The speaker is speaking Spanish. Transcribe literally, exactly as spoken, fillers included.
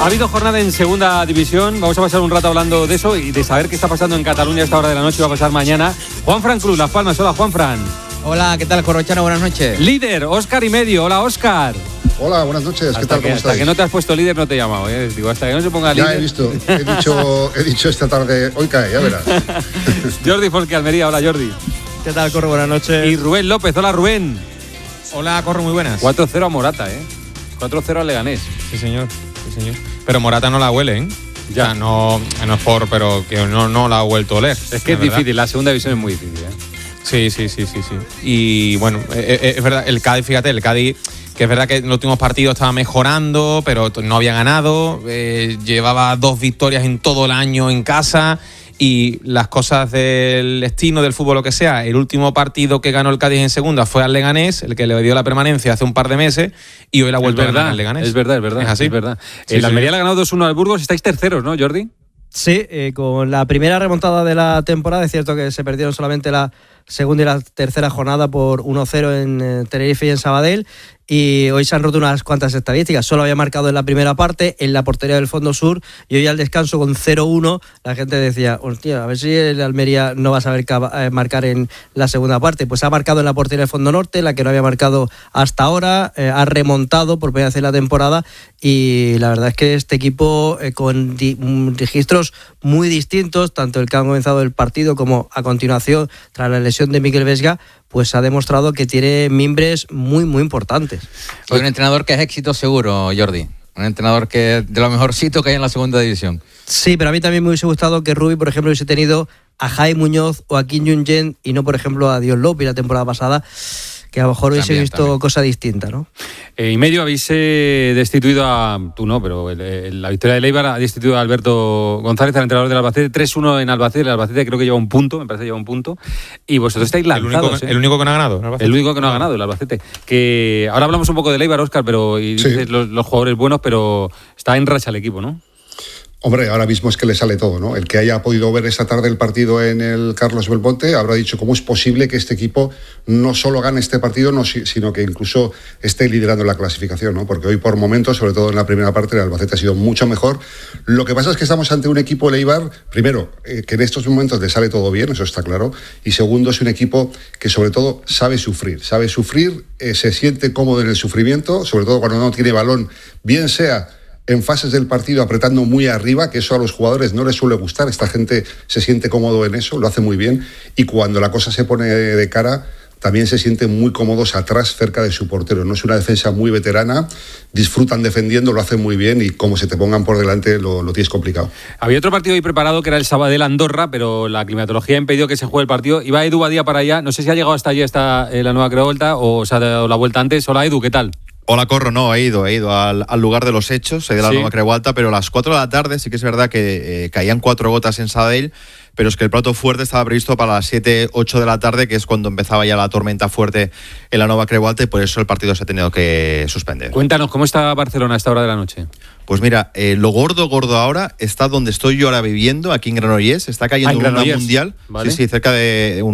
Ha habido jornada en segunda división. Vamos a pasar un rato hablando de eso y de saber qué está pasando en Cataluña a esta hora de la noche. Va a pasar mañana. Juanfran Cruz, Las Palmas. Hola, Juanfran. Hola, ¿qué tal, Corrochano? Buenas noches. Líder, Óscar y medio. Hola, Óscar. Hola, buenas noches. Hasta ¿Qué tal? Que, ¿Cómo hasta estáis? que no te has puesto líder no te he llamado. ¿eh? Digo, hasta que no se ponga líder. Ya he visto. He dicho, he dicho esta tarde, hoy cae, ya verás. Jordi Folque Almería. Hola, Jordi. ¿Qué tal, Corro? Buenas noches. Y Rubén López. Hola, Rubén. Hola, Corro, muy buenas. cuatro cero a Morata, ¿eh? cuatro cero al Leganés. Sí, señor. Sí, señor. Pero Morata no la huele, ¿eh? Ya. O sea, no, no es por, pero que no, no la ha vuelto a oler. Es que es verdad. difícil. La segunda división es muy difícil, ¿eh? Sí, sí, sí, sí, sí. Y bueno, eh, eh, es verdad, el Cádiz, fíjate, el Cádiz, que es verdad que en los últimos partidos estaba mejorando, pero no había ganado, eh, llevaba dos victorias en todo el año en casa y las cosas del destino del fútbol, lo que sea. El último partido que ganó el Cádiz en segunda fue al Leganés, el que le dio la permanencia hace un par de meses, y hoy la ha vuelto a ganar al Leganés. Es verdad, es verdad. Es así. Es verdad. Sí, el sí. Almería le ha ganado dos uno al Burgos. Estáis terceros, ¿no, Jordi? Sí, eh, con la primera remontada de la temporada, es cierto que se perdieron solamente la segunda y la tercera jornada por uno cero en eh, Tenerife y en Sabadell, y hoy se han roto unas cuantas estadísticas. Solo había marcado en la primera parte, en la portería del Fondo Sur, y hoy al descanso con cero uno, la gente decía, hostia, a ver si el Almería no va a saber cava- eh, marcar en la segunda parte. Pues ha marcado en la portería del Fondo Norte, la que no había marcado hasta ahora, eh, ha remontado por primera vez en la temporada, y la verdad es que este equipo eh, con di- registros muy distintos, tanto el que ha comenzado el partido como a continuación, tras la lesión de Mikel Vesga, pues ha demostrado que tiene mimbres muy, muy importantes. Soy un entrenador que es éxito seguro, Jordi. Un entrenador que es de lo mejorcito que hay en la segunda división. Sí, pero a mí también me hubiese gustado que Rubi, por ejemplo, hubiese tenido a Jaime Muñoz o a Kim Jong-un y no, por ejemplo, a Dios López la temporada pasada, que a lo mejor hubiese También, visto también. cosa distinta, ¿no? Eh, y medio habéis eh, destituido a... Tú no, pero el, el, la victoria de Leibar ha destituido a Alberto González, al entrenador del Albacete. tres uno en Albacete. El Albacete creo que lleva un punto, me parece que lleva un punto. Y vosotros estáis El lanzados. único, ¿eh? el único que no ha ganado. ¿No? El único que no ha ganado, el Albacete. Que ahora hablamos un poco de Leibar, Óscar, pero y Sí. dices los, los jugadores buenos, pero está en racha el equipo, ¿no? Hombre, ahora mismo es que le sale todo, ¿no? El que haya podido ver esta tarde el partido en el Carlos Belmonte habrá dicho cómo es posible que este equipo no solo gane este partido, no, sino que incluso esté liderando la clasificación, ¿no? Porque hoy por momentos, sobre todo en la primera parte, el Albacete ha sido mucho mejor. Lo que pasa es que estamos ante un equipo Leibar, primero, eh, que en estos momentos le sale todo bien, eso está claro, y segundo, es un equipo que sobre todo sabe sufrir, sabe sufrir, eh, se siente cómodo en el sufrimiento, sobre todo cuando no tiene balón, bien sea en fases del partido apretando muy arriba, que eso a los jugadores no les suele gustar, esta gente se siente cómodo en eso, lo hace muy bien, y cuando la cosa se pone de cara, también se sienten muy cómodos atrás, cerca de su portero. No es una defensa muy veterana, disfrutan defendiendo, lo hacen muy bien, y como se te pongan por delante lo, lo tienes complicado. Había otro partido hoy preparado que era el Sabadell-Andorra, pero la climatología ha impedido que se juegue el partido. Iba Edu Badía para allá, no sé si ha llegado hasta allí, hasta eh, la Nueva Crevolta, o se ha dado la vuelta antes. Hola, Edu, ¿qué tal? Hola, Corro, no, he ido, he ido al, al lugar de los hechos, he ido a la Sí. Nueva Crevolta, pero a las cuatro de la tarde sí que es verdad que eh, caían cuatro gotas en Sabadell, pero es que el plato fuerte estaba previsto para las siete, ocho de la tarde, que es cuando empezaba ya la tormenta fuerte en la Nueva Crevolta, y por eso el partido se ha tenido que suspender. Cuéntanos, ¿cómo está Barcelona a esta hora de la noche? Pues mira, eh, lo gordo, gordo ahora está donde estoy yo ahora viviendo, aquí en Granollers, está cayendo Ah, en una Granollers. mundial, Vale. sí, sí, cerca de un